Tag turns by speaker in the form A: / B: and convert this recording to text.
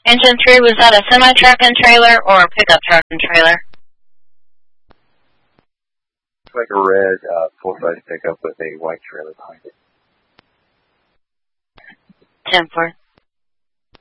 A: Engine 3, was that a semi-truck and trailer or a pickup truck and trailer?
B: It's like a red full-size pickup with a white trailer behind it.
A: 10-4.